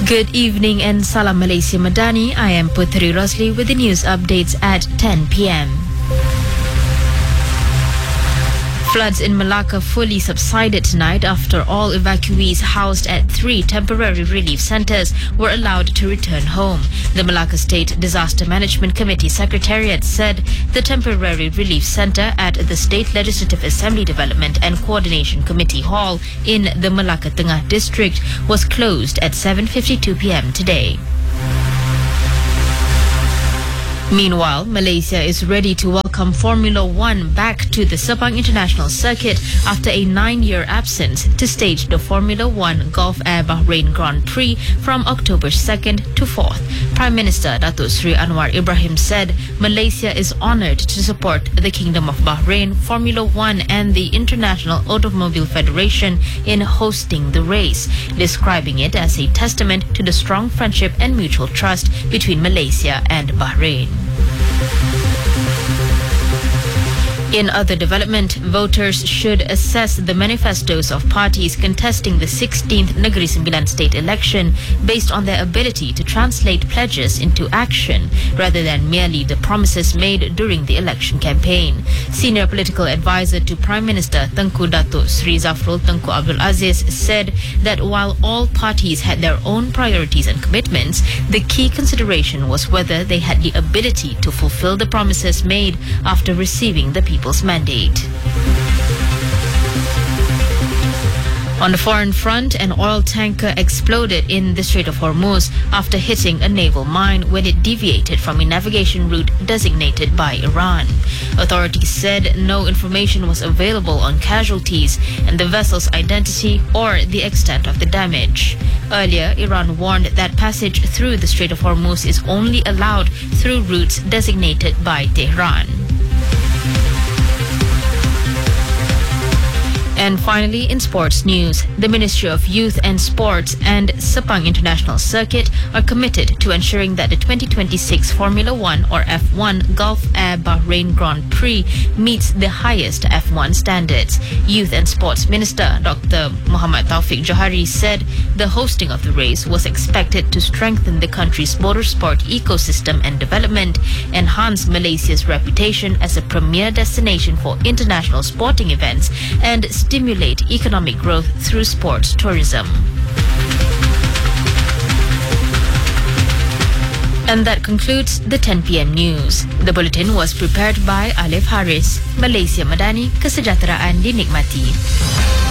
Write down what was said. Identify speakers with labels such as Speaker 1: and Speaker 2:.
Speaker 1: Good evening and Salam Malaysia Madani. I am Putri Rosli with the news updates at 10 p.m. Floods in Malacca fully subsided tonight after all evacuees housed at 3 temporary relief centers were allowed to return home. The Malacca State Disaster Management Committee Secretariat said the temporary relief center at the State Legislative Assembly Development and Coordination Committee Hall in the Malacca Tengah district was closed at 7:52 p.m. today. Meanwhile, Malaysia is ready to welcome Formula One back to the Sepang International Circuit after a 9-year absence to stage the Formula One Gulf Air Bahrain Grand Prix from October 2nd to 4th. Prime Minister Datuk Seri Anwar Ibrahim said Malaysia is honoured to support the Kingdom of Bahrain, Formula One and the International Automobile Federation in hosting the race, describing it as a testament to the strong friendship and mutual trust between Malaysia and Bahrain. In other development, voters should assess the manifestos of parties contesting the 16th Negeri Sembilan state election based on their ability to translate pledges into action rather than merely the promises made during the election campaign. Senior political advisor to Prime Minister Tengku Datuk Seri Zafrul Tengku Abdul Aziz said that while all parties had their own priorities and commitments, the key consideration was whether they had the ability to fulfill the promises made after receiving the people's mandate. On the foreign front, an oil tanker exploded in the Strait of Hormuz after hitting a naval mine when it deviated from a navigation route designated by Iran. Authorities said no information was available on casualties and the vessel's identity or the extent of the damage. Earlier, Iran warned that passage through the Strait of Hormuz is only allowed through routes designated by Tehran. And finally, in sports news, the Ministry of Youth and Sports and Sepang International Circuit are committed to ensuring that the 2026 Formula One or F1 Gulf Air Bahrain Grand Prix meets the highest F1 standards. Youth and Sports Minister Dr. Muhammad Taufik Johari said the hosting of the race was expected to strengthen the country's motorsport ecosystem and development, enhance Malaysia's reputation as a premier destination for international sporting events, and stimulate economic growth through sports tourism. And that concludes the 10 p.m. news. The bulletin was prepared by Alif Haris. Malaysia Madani, kesejahteraan dinikmati.